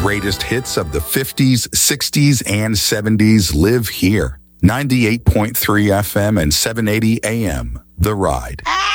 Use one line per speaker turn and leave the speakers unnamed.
greatest hits of the 50s, 60s, and 70s live here. 98.3 FM and 780 AM. The Ride.